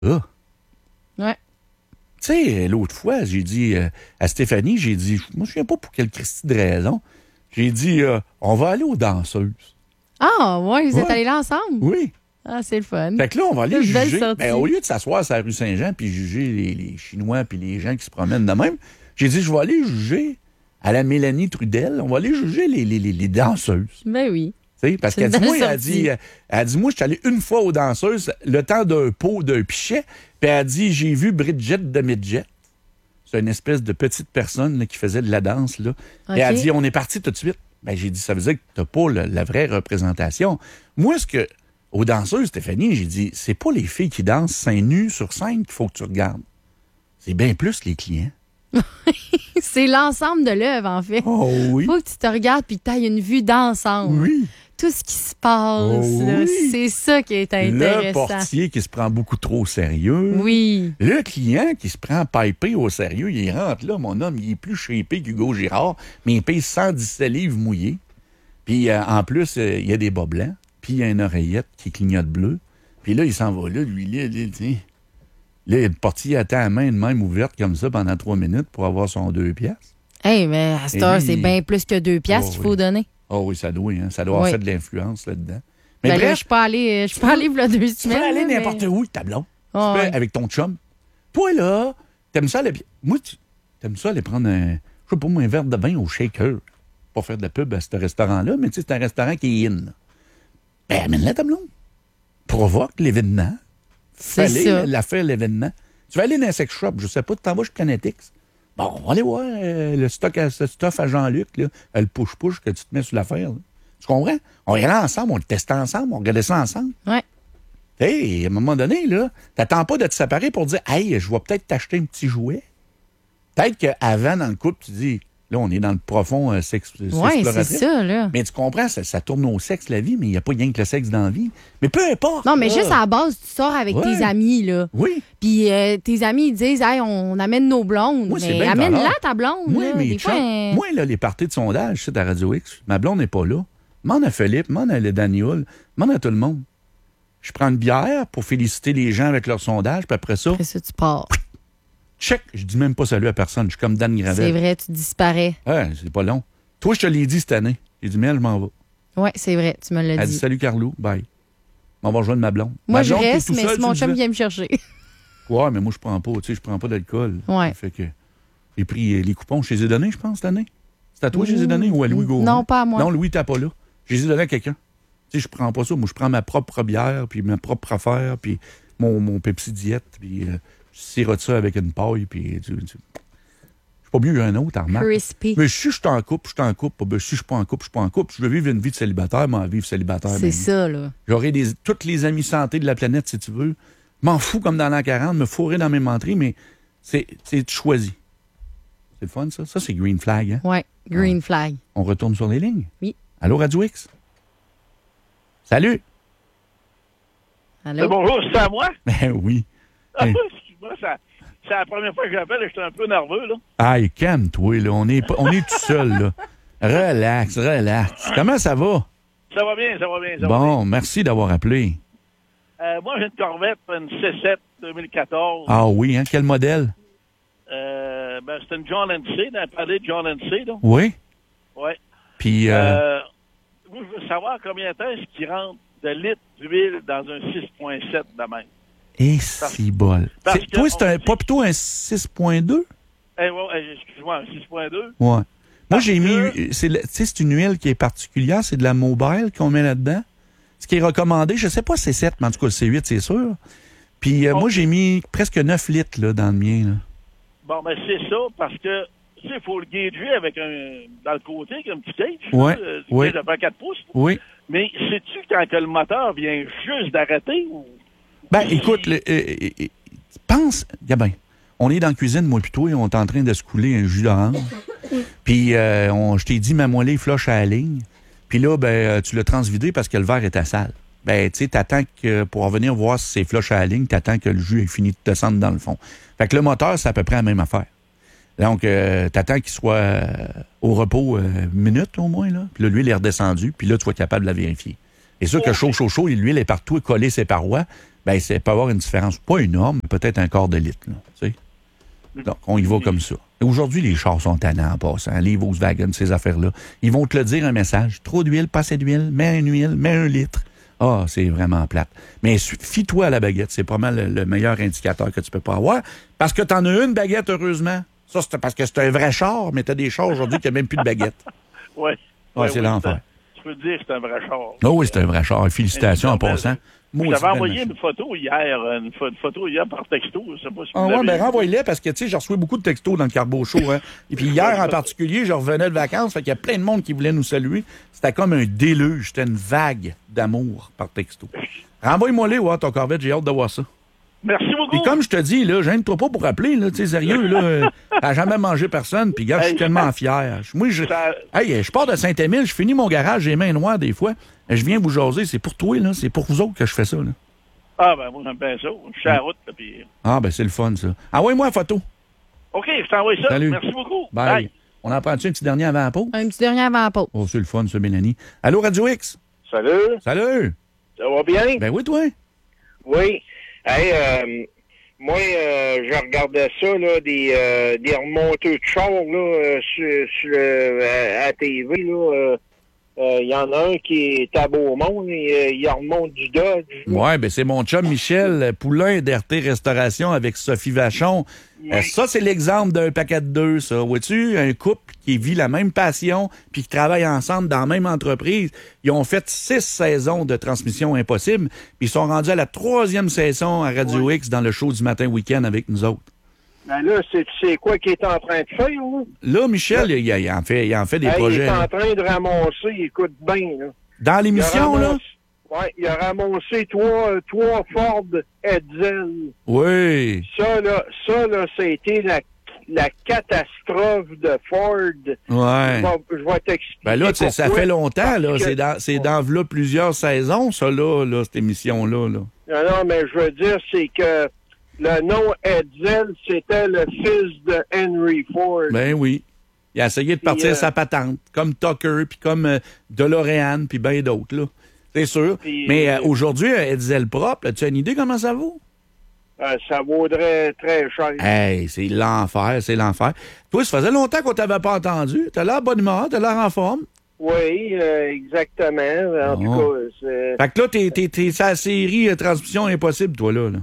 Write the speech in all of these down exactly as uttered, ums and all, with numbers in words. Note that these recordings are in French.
Ah. Ouais. Tu sais, l'autre fois, j'ai dit euh, à Stéphanie, j'ai dit, je me souviens pas pour quelle Christie de raison, j'ai dit, euh, on va aller aux danseuses. Ah, ouais, vous êtes Ouais. allés là ensemble? Oui. Ah, c'est le fun. Fait que là, on va aller C'est une belle juger. sortie. Ben, au lieu de s'asseoir sur la rue Saint-Jean puis juger les, les Chinois puis les gens qui se promènent de même, j'ai dit, je vais aller juger à la Mélanie Trudel, on va aller juger les, les, les, les danseuses. Ben oui. T'sais, parce C'est qu'elle une dit, moi, belle elle sortie. dit, elle a dit, moi, je suis allé une fois aux danseuses, le temps d'un pot, d'un pichet, puis elle a dit, j'ai vu Bridget de Midget. C'est une espèce de petite personne là, qui faisait de la danse. Là. OK. Et elle a dit, on est parti tout de suite. Ben, j'ai dit, ça veut dire que t'as pas le- la vraie représentation. Moi, ce que, aux danseuses, Stéphanie, j'ai dit, c'est pas les filles qui dansent seins nus sur scène qu'il faut que tu regardes. C'est bien plus les clients. C'est l'ensemble de l'œuvre, en fait. Oh oui. Faut que tu te regardes puis que tu aies une vue d'ensemble. Oui. Tout ce qui se passe, Oh là, oui. c'est ça qui est Le intéressant. portier qui se prend beaucoup trop au sérieux. Oui. Le client qui se prend pipé au sérieux, il rentre là, mon homme, il est plus shapé qu'Hugo Girard, mais il paye cent dix-sept livres mouillés. Puis euh, en plus, euh, il y a des bas blancs, puis il y a une oreillette qui clignote bleu. Puis là, il s'en va là, lui, là, là, tu sais. Là, le portier attend la main de même ouverte comme ça pendant trois minutes pour avoir son deux piastres. Hey, mais à cette Et heure, lui, c'est il- bien plus que deux piastres Oh, qu'il faut oui. donner. Oh oui, ça doit, hein. Ça doit avoir Oui. fait de l'influence là-dedans. Mais Ben là, bref, je suis pas allée, je suis pas allée il y a deux tu semaines. peux aller là, n'importe mais- où avec ta blonde. Ah, Tu peux, ouais. avec ton chum. Toi, là, t'aimes ça aller... Moi, tu t'aimes ça aller prendre un... Je sais pas, moi, un verre de vin au shaker. Pas faire de la pub à ce restaurant-là, mais tu sais, c'est un restaurant qui est in. là. Ben, amène-la ta blonde. Provoque l'événement. C'est Fallait ça. la faire l'événement. Tu vas aller dans un sex shop, je sais pas, tu t'en vas chez Canetix. Bon, on va aller voir euh, le stock à, ce stuff à Jean-Luc, là, euh, le push-push que tu te mets sur l'affaire. là. Tu comprends? On y allait ensemble, on le testait ensemble, on regardait ça ensemble. Ouais. Hey, à un moment donné, là, t'attends pas de te séparer pour dire, hey, je vais peut-être t'acheter un petit jouet. Peut-être qu'avant, dans le couple, tu dis, là, on est dans le profond euh, sexe, sexe Ouais, c'est exploratrice. ça, là. Mais tu comprends, ça, ça tourne au sexe, la vie, mais il n'y a pas rien que le sexe dans la vie. Mais peu importe. Non, mais là. juste à la base, tu sors avec Ouais. tes amis, là. Oui. Puis euh, tes amis, ils disent, hey, on amène nos blondes. Moi, c'est mais bien de amène-la, valeur. ta blonde. Moi, là. mes Des fois, chums- euh, moi, là, les parties de sondage, c'est à Radio X, ma blonde n'est pas là. M'en a Philippe, m'en a le Daniel, m'en a tout le monde. Je prends une bière pour féliciter les gens avec leur sondage, puis après ça, après ça, tu pars. check, je dis même pas salut à personne. Je suis comme Dan C'est Gravel. vrai, tu disparais. Ouais, c'est pas long. Toi, je te l'ai dit cette année. J'ai dit, mais je m'en vais. Ouais, c'est vrai, tu me l'as Elle dit, dit. salut Carlo, bye. On va rejoindre ma blonde. Moi, Ma je blonde qui est reste, tout mais seul, si mon tu chum disais. vient me chercher. Ouais, mais moi, je prends pas, tu sais, je prends pas d'alcool. Ouais. Fait que j'ai pris euh, les coupons, je les ai donnés, je pense, cette année. C'est à toi que je les ai donnés ou à Louis Gauvin? Non, pas à moi. Non, Louis, t'as pas là. Je les ai donnés à quelqu'un. Tu sais, je prends pas ça. Moi, je prends ma propre bière, puis ma propre affaire, puis mon, mon Pepsi Diète, puis euh, je sirote ça avec une paille, puis tu, tu... je suis pas mieux qu'un autre, t'as remarqué. Crispy. Mais si je suis en couple, je suis en couple. Ben, si je suis pas en couple, je suis pas en couple. Je veux vivre une vie de célibataire, m'en vivre célibataire. C'est ben, ça, là. J'aurai des, toutes les amis santé de la planète, si tu veux. M'en fous comme dans l'an quarante, me fourrer dans mes menteries, mais c'est, c'est choisi. C'est le fun, ça? Ça, c'est Green Flag, hein? Ouais, green flag. On retourne sur les lignes? Oui. Allô, Radio X? Salut! Allô? Euh, bonjour, c'est à moi? Ben oui. Ah, Hey. excuse-moi, ça- c'est la première fois que j'appelle et j'étais un peu nerveux, là. Aïe, calme-toi, là. On est, pas- on est tout seul, là. Relax, relax. Comment ça va? Ça va bien, ça va bien, ça va bien. Bon, merci d'avoir appelé. Euh, moi, j'ai une Corvette, une C sept deux mille quatorze. Ah oui, hein? Quel modèle? Euh, ben, c'est une John N C, dans le palais de John N C, là. Oui? Ouais. Puis, euh, Euh, moi, je veux savoir combien de temps est-ce qu'il rentre de litres d'huile dans un six virgule sept de même. et si bol. parce C'est- que Toi, c'est on un, dit- pas plutôt un six virgule deux? Eh, ouais, eh, excuse-moi, un six virgule deux? Ouais. Moi, Parce j'ai que- mis. C'est, le- tu sais, c'est une huile qui est particulière. C'est de la mobile qu'on met là-dedans. Ce qui est recommandé, je sais pas c'est sept, mais en tout cas, c'est huit, c'est sûr. Puis, euh, Oh. moi, j'ai mis presque neuf litres là, dans le mien. Là. Bon, ben, c'est ça, parce que, tu sais, il faut le gager avec un, dans le côté, avec un petit cage. Ouais, là, euh, ouais. Tu sais, de vingt quatre pouces. Oui. Mais sais-tu quand que le moteur vient juste d'arrêter ou. Ben, écoute, le, euh, euh, euh, pense, Gabin, on est dans la cuisine, moi plutôt, et on est en train de se couler un jus d'orange. Puis, euh, on- je t'ai dit, ma moellée flush à la ligne. Puis là, ben, euh, tu l'as transvidé parce que le verre était sale. Ben, tu sais, t'attends que, pour revenir voir si c'est flush à la ligne, t'attends que le jus ait fini de descendre dans le fond. Fait que le moteur, c'est à peu près la même affaire. Donc, euh, t'attends qu'il soit euh, au repos euh, une minute au moins, là. Puis là, l'huile est redescendue, puis là, tu vas être capable de la vérifier. C'est sûr que chaud, chaud, chaud, l'huile est partout collée ses parois. Ben, ça peut avoir une différence. Pas énorme, mais peut-être un quart de litre. Là, tu sais. Donc, on y va comme ça. Et aujourd'hui, les chars sont tannants en passant. Les Volkswagen, ces affaires-là. Ils vont te le dire un message. Trop d'huile, pas assez d'huile, mets une huile, mets un litre. Ah, c'est vraiment plate. Mais fie-toi à la baguette. C'est pas mal le, le meilleur indicateur que tu peux pas avoir. Parce que t'en as une baguette, heureusement. Ça, c'est parce que c'est un vrai char, mais t'as des chars aujourd'hui qui n'ont même plus de baguette. Oui. Ouais, ouais, c'est oui, l'enfer. Tu peux dire que c'est un vrai char. Oh oui, c'est un vrai char. Félicitations en passant. Je t'avais envoyé une photo hier, une, une photo hier par texto. Je sais pas si ah vous ouais, ben vu. renvoie-les parce que, tu sais, j'ai reçu beaucoup de textos dans le Carbo Show. Hein. Et puis hier, en particulier, je revenais de vacances, fait qu'il y a plein de monde qui voulait nous saluer. C'était comme un déluge. C'était une vague d'amour par texto. Renvoie-moi les, ouais, ton Corvette, j'ai hâte de voir ça. Merci beaucoup. Et comme je te dis, là, gêne-toi pas pour appeler, là, tu sais, sérieux, là, euh, t'as jamais mangé personne, puis gars, je suis Hey, tellement fier. Moi, je, ça- hey, je pars de Saint-Émile, je finis mon garage, j'ai les mains noires des fois, je viens vous jaser, c'est pour toi, là, c'est pour vous autres que je fais ça, là. Ah, ben, moi, j'aime bien ça. Je suis à la route, là, puis... Ah, ben, c'est le fun, ça. Envoie-moi la photo. OK, je t'envoie ça. Salut. Merci beaucoup. Bye. Bye. On en prend-tu un petit dernier avant la pause? Un petit dernier avant la pause. Oh, c'est le fun, ça, Mélanie. Allô, Radio X? Salut, Salut! ça va bien? Ben oui, toi? Oui. Hey, euh, moi, euh, je regardais ça, là, des, euh, des remonteux de chars, là, euh, sur, sur, euh, à la T V, là. Euh, il y en a un qui est à Beaumont, et, euh, il remonte du Dodge. là. Ouais, ben c'est mon chum Michel Poulain d'R T Restauration avec Sophie Vachon. Oui. Euh, ça, c'est l'exemple d'un paquet de deux, ça. Vois-tu, un couple qui vit la même passion puis qui travaille ensemble dans la même entreprise. Ils ont fait six saisons de Transmission Impossible puis ils sont rendus à la troisième saison à Radio Oui. X dans le show du matin week-end avec nous autres. Ben là, c'est, tu sais quoi qu'il est en train de faire, là? Là, Michel, il, il en fait, il en fait des Hey, projets. il est en là. train de ramasser, écoute bien, là. Dans Il a l'émission, là? ramassé- Ouais, il a ramassé trois, trois Ford Edsel. Oui. Ça, là, ça, là, ça a été la, la catastrophe de Ford. Ouais. Je vais, je vais t'expliquer. Ben là, tu sais, ça pourquoi. fait longtemps, là. Parce que- C'est dans, c'est dans là, plusieurs saisons, ça, là, là cette émission-là, là. Non, non, mais je veux dire, c'est que le nom Edsel, c'était le fils de Henry Ford. Ben oui. Il a essayé de partir Puis, euh, sa patente, comme Tucker, puis comme euh, DeLorean, puis bien d'autres, là. C'est sûr. Puis, Mais euh, euh, aujourd'hui, un Edsel propre, as-tu une idée comment ça vaut? Euh, ça vaudrait très cher. Hey, c'est l'enfer, c'est l'enfer. Toi, ça faisait longtemps qu'on t'avait pas entendu. T'as l'air bonne humeur, t'as l'air en forme. Oui, euh, exactement. En Bon. tout cas, c'est... Fait que là, t'es, t'es, t'es sa série euh, Transmission Impossible, toi, là. là.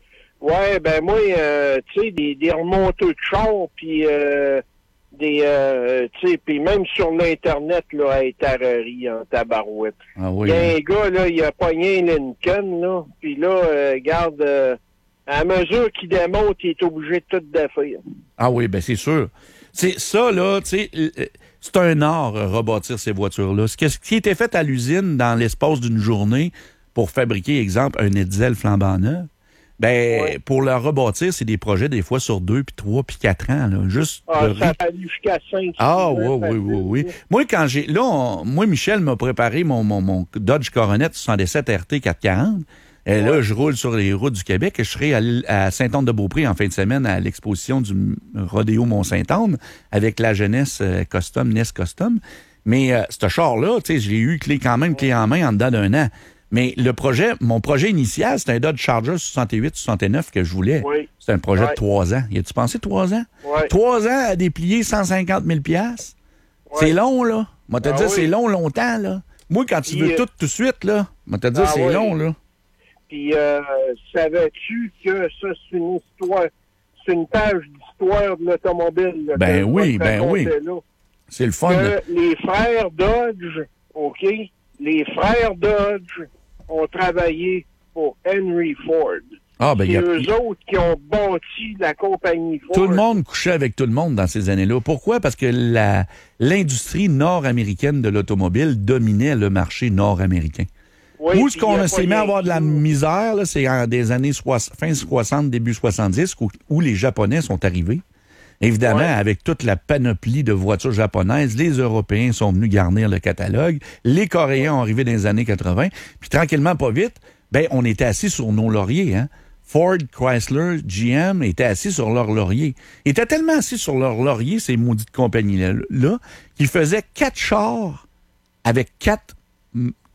Ouais, ben moi, euh, tu sais, des, des remonteux de char, puis euh, des, euh, tu sais, puis même sur l'Internet, là, à Tarari, en tabarouette. Ah Il oui. y a hein. un gars, là, il a pogné un Lincoln, là, puis là, euh, garde, euh, à mesure qu'il démonte, il est obligé de tout défaire. Ah oui, ben c'est sûr. C'est ça, là, tu sais, euh, c'est un art, euh, rebâtir ces voitures-là. Ce qui ce qui était fait à l'usine dans l'espace d'une journée pour fabriquer, exemple, un Edsel flambant neuf, ben, Ouais. pour le rebâtir, c'est des projets des fois sur deux, puis trois, puis quatre ans, là, juste Ah, de ça ri- a fallu jusqu'à cinq. Ah six oui, ans, oui, oui, oui. facile. Moi, quand j'ai. Là, on- moi, Michel m'a préparé mon, mon, mon Dodge Coronet soixante-dix-sept R T quatre cent quarante. Et là, je roule sur les routes du Québec et je serai à, l'île- à Saint-Anne-de-Beaupré en fin de semaine à l'exposition du Rodéo Mont-Saint-Anne avec la jeunesse euh, custom, N E S Custom. Mais euh, ce char-là, tu sais, je l'ai eu clé quand même, clé en main en dedans d'un an. Mais le projet, mon projet initial, c'était un Dodge Charger soixante-huit soixante-neuf que je voulais. Oui. C'était un projet Ouais. de trois ans. Y a-tu pensé trois ans? Ouais. Trois ans à déplier cent cinquante mille piastres. Ouais. C'est long, là. Moi, te Ah dire, oui. c'est long, longtemps, là. Moi, quand tu Puis, veux euh, tout, tout de suite, là, moi, te dire, Ah c'est oui. long, là. Puis, euh, savais-tu que ça, c'est une histoire, c'est une page d'histoire de l'automobile? là, Ben que oui, je vais te ben oui. raconter là. C'est le fun. là. Que les frères Dodge, OK, les frères Dodge ont travaillé pour Henry Ford. Ah, ben, C'est y a- eux autres qui ont bâti la compagnie Ford. tout le monde couchait avec tout le monde dans ces années-là. Pourquoi? Parce que la, l'industrie nord-américaine de l'automobile dominait le marché nord-américain. Oui, Où est-ce puis il y qu'on a s'est pas mis à rien avoir de la que ça. misère, là, c'est en des années soix- fin soixante, début soixante-dix, où, où les Japonais sont arrivés. Évidemment, Ouais. avec toute la panoplie de voitures japonaises, les Européens sont venus garnir le catalogue, les Coréens ont arrivé dans les années quatre-vingt, puis tranquillement, pas vite, ben on était assis sur nos lauriers, hein. Ford, Chrysler, G M étaient assis sur leur laurier. Ils étaient tellement assis sur leur laurier, ces maudites compagnies-là, là, qu'ils faisaient quatre chars avec quatre,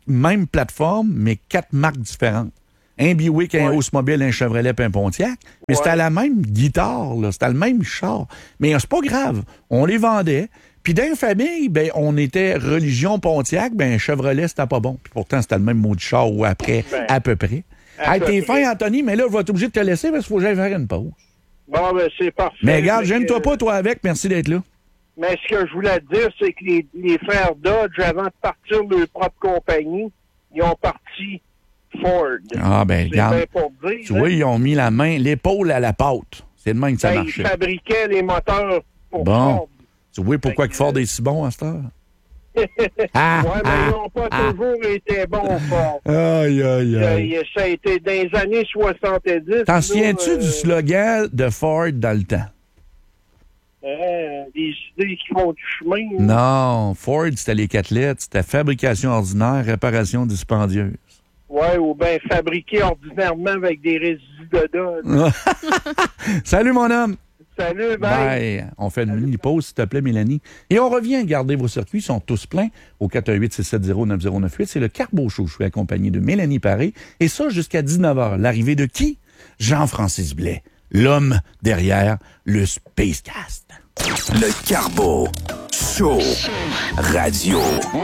même plateforme, mais quatre marques différentes. Un Buick, un Ouais. Oldsmobile, un Chevrolet, puis un Pontiac. Mais Ouais. c'était la même guitare, là. C'était le même char. Mais c'est pas grave. On les vendait. Puis dans la famille, ben, on était religion Pontiac, ben Chevrolet, c'était pas bon. Puis pourtant, c'était le même mot de char ou après, Ben, à peu près. à Hey, peu t'es près. fin, Anthony, mais là, je vais être obligé de te laisser parce qu'il faut que j'aille faire une pause. Bon, ben, c'est parfait. Mais regarde, Fait gêne-toi que- pas, toi, avec. Merci d'être là. Mais ce que je voulais te dire, c'est que les, les frères Dodge, avant de partir de leur propre compagnie, ils ont parti Ford. Ah, ben, C'est regarde. bien pour dire. Tu vois, ils ont mis la main, l'épaule à la pâte. C'est de même que ça Ben, marchait. ils fabriquaient les moteurs pour Bon. Ford. Tu vois pourquoi Fait que- Ford est si bon à cette heure? Ah, Ouais, mais ils n'ont pas ah. toujours été bons, Ford. Aïe, aïe, Euh, aïe. il- ça a été dans les années soixante-dix. T'en là, souviens-tu euh, du slogan de Ford dans le temps? euh, des idées qui font du chemin. là. Non, Ford, c'était les quatre lettres. C'était fabrication ordinaire, réparation dispendieuse. Ouais, ou bien fabriqué ordinairement avec des résidus de Dodge. Salut, mon homme! Salut, bye. Bye. On fait une mini-pause, s'il te plaît, Mélanie. Et on revient garder vos circuits. Ils sont tous pleins au quatre un huit, six sept zéro, neuf zéro neuf huit. C'est le Carbo Show. Je suis accompagné de Mélanie Paré. Et ça, jusqu'à dix-neuf heures. L'arrivée de qui? Jean-Francis Blais, l'homme derrière le Spacecast. Le Carbo Show Radio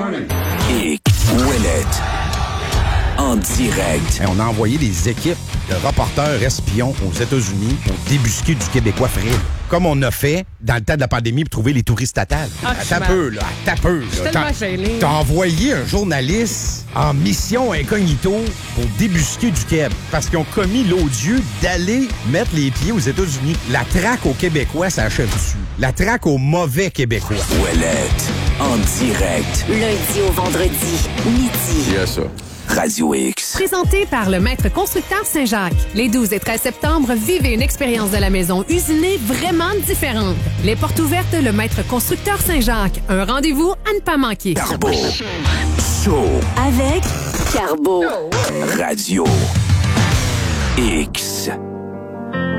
X Ouellette en direct. Hey, on a envoyé des équipes de reporters espions aux États-Unis pour débusquer du Québécois frêle. Comme on a fait dans le temps de la pandémie pour trouver les touristes tatales. Ah, Attends un peu, là. Attends un peu, là. tellement T'as- gêné. T'as envoyé un journaliste en mission incognito pour débusquer du Québec parce qu'ils ont commis l'odieux d'aller mettre les pieds aux États-Unis. La traque aux Québécois, ça achève dessus. La traque aux mauvais Québécois. Ouellette en direct. Lundi au vendredi, midi. Yes, ça. Radio X. Présenté par le Maître Constructeur Saint-Jacques. Les douze et treize septembre, vivez une expérience de la maison usinée vraiment différente. Les portes ouvertes, le Maître Constructeur Saint-Jacques. Un rendez-vous à ne pas manquer. Carbo Show Avec Carbo. Radio X.